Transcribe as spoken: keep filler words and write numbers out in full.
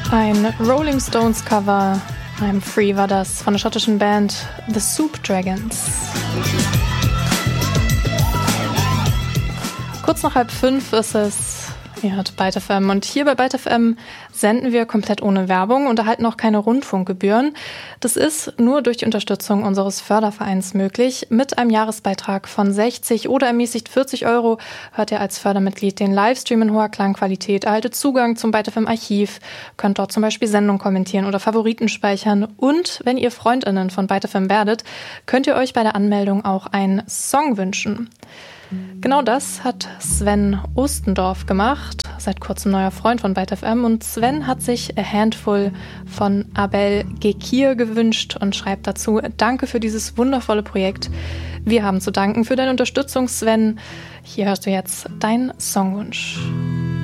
Ein Rolling Stones Cover, I'm Free, war das von der schottischen Band The Soup Dragons. Kurz nach halb fünf ist es. Ihr hört Byte F M und hier bei Byte F M senden wir komplett ohne Werbung und erhalten auch keine Rundfunkgebühren. Das ist nur durch die Unterstützung unseres Fördervereins möglich. Mit einem Jahresbeitrag von sechzig oder ermäßigt vierzig Euro hört ihr als Fördermitglied den Livestream in hoher Klangqualität, erhaltet Zugang zum Byte F M Archiv, könnt dort zum Beispiel Sendungen kommentieren oder Favoriten speichern. Und wenn ihr FreundInnen von Byte F M werdet, könnt ihr euch bei der Anmeldung auch einen Song wünschen. Genau das hat Sven Ostendorf gemacht, seit kurzem neuer Freund von Byte F M. Und Sven hat sich A Handful von Abel Gekir gewünscht und schreibt dazu: Danke für dieses wundervolle Projekt. Wir haben zu danken für deine Unterstützung, Sven. Hier hörst du jetzt deinen Songwunsch.